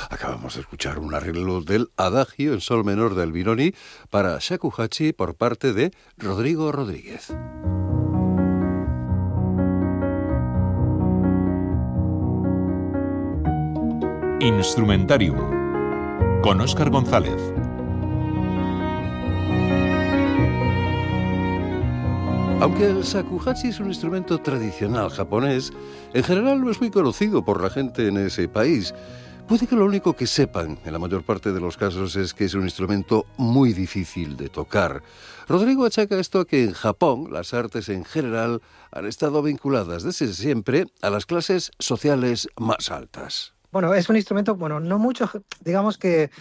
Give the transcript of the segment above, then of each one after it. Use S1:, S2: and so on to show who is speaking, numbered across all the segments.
S1: Acabamos de escuchar un arreglo del Adagio en sol menor de Albinoni para shakuhachi por parte de Rodrigo Rodríguez.
S2: Instrumentarium con Óscar González.
S1: Aunque el shakuhachi es un instrumento tradicional japonés, en general no es muy conocido por la gente en ese país. Puede que lo único que sepan, en la mayor parte de los casos, es que es un instrumento muy difícil de tocar. Rodrigo achaca esto a que en Japón las artes en general han estado vinculadas desde siempre a las clases sociales más altas.
S3: Bueno, es un instrumento, no mucho, digamos que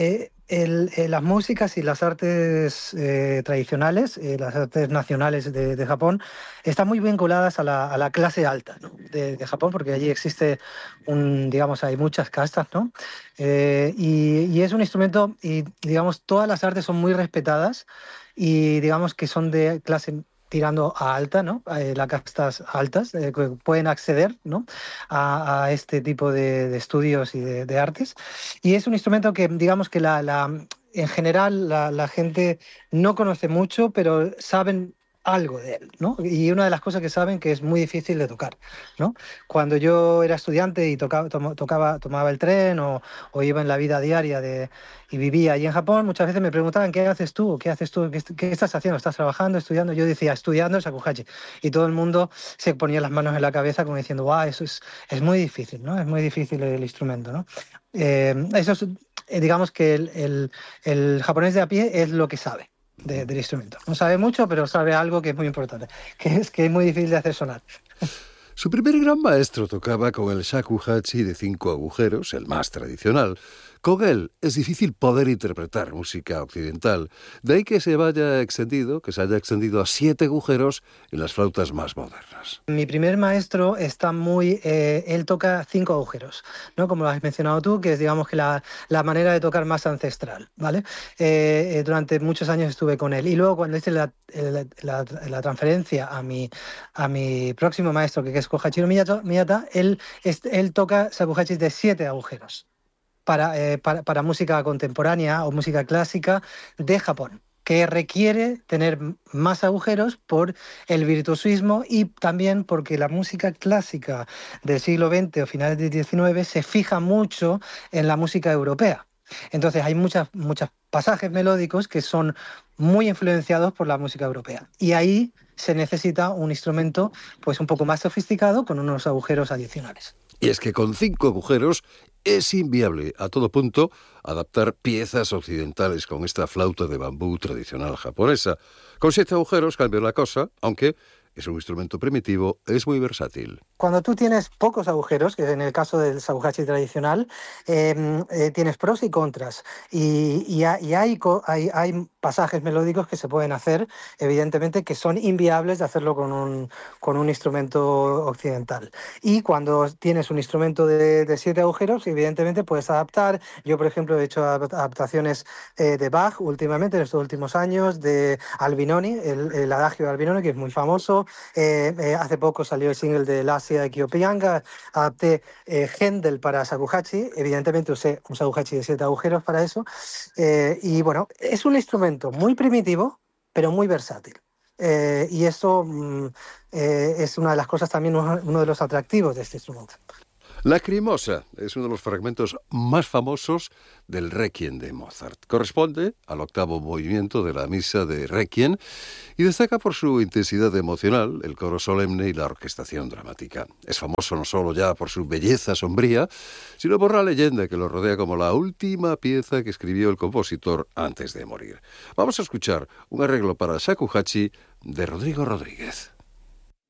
S3: las músicas y las artes tradicionales, las artes nacionales de Japón, están muy vinculadas a la clase alta, ¿no? de Japón, porque allí existe hay muchas castas, ¿no? Y es un instrumento, y digamos, todas las artes son muy respetadas y digamos que son de clase tirando a alta, ¿no? Las castas altas que pueden acceder, ¿no? a este tipo de estudios y de artes. Y es un instrumento que, digamos que en general la gente no conoce mucho, pero saben algo de él, ¿no? Y una de las cosas que saben que es muy difícil de tocar, ¿no? Cuando yo era estudiante y tomaba el tren o iba en la vida diaria y vivía allí en Japón, muchas veces me preguntaban, ¿qué haces tú? ¿Qué estás haciendo? ¿Estás trabajando, estudiando? Yo decía, estudiando el shakuhachi. Y todo el mundo se ponía las manos en la cabeza como diciendo, ¡guau! Eso es muy difícil, ¿no? Es muy difícil el instrumento, ¿no? Eso es, digamos que el japonés de a pie es lo que sabe del instrumento. No sabe mucho, pero sabe algo que es muy importante, que es muy difícil de hacer sonar.
S1: Su primer gran maestro tocaba con el shakuhachi de 5 agujeros, el más tradicional. Con él es difícil poder interpretar música occidental, de ahí que se haya extendido a 7 agujeros en las flautas más modernas.
S3: Mi primer maestro está él toca 5 agujeros, ¿no? Como lo has mencionado tú, que es, digamos, que la manera de tocar más ancestral, ¿vale? Durante muchos años estuve con él. Y luego cuando hice la transferencia a mi próximo maestro, que es Kohachiro Miyata, él toca shakuhachis de 7 agujeros. Para música contemporánea o música clásica de Japón, que requiere tener más agujeros por el virtuosismo y también porque la música clásica del siglo XX o finales del XIX se fija mucho en la música europea. Entonces hay muchos pasajes melódicos que son muy influenciados por la música europea. Y ahí se necesita un instrumento pues un poco más sofisticado con unos agujeros adicionales.
S1: Y es que con 5 agujeros es inviable a todo punto adaptar piezas occidentales con esta flauta de bambú tradicional japonesa. Con 7 agujeros cambia la cosa, aunque es un instrumento primitivo, es muy versátil.
S3: Cuando tú tienes pocos agujeros, que en el caso del shakuhachi tradicional, tienes pros y contras. Y hay pasajes melódicos que se pueden hacer, evidentemente, que son inviables de hacerlo con un instrumento occidental. Y cuando tienes un instrumento de 7 agujeros, evidentemente puedes adaptar. Yo, por ejemplo, he hecho adaptaciones de Bach últimamente, en estos últimos años, de Albinoni, el adagio de Albinoni, que es muy famoso. Hace poco salió el single de L'Asia de Kiyopiyanga, adapté Händel para shakuhachi, evidentemente usé un shakuhachi de 7 agujeros para eso, y bueno, es un instrumento muy primitivo, pero muy versátil. Y eso es una de las cosas también, uno de los atractivos de este instrumento.
S1: Lacrimosa es uno de los fragmentos más famosos del Requiem de Mozart. Corresponde al 8º movimiento de la misa de Requiem y destaca por su intensidad emocional, el coro solemne y la orquestación dramática. Es famoso no solo ya por su belleza sombría, sino por la leyenda que lo rodea como la última pieza que escribió el compositor antes de morir. Vamos a escuchar un arreglo para shakuhachi de Rodrigo Rodríguez.